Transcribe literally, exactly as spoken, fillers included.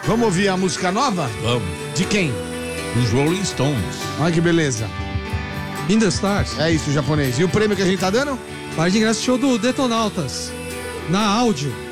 Vamos ouvir a música nova? Vamos. De quem? Os Rolling Stones. Olha que beleza. In the Stars. É isso, japonês. E o prêmio que a gente tá dando? Par de ingresso show do Detonautas. Na áudio.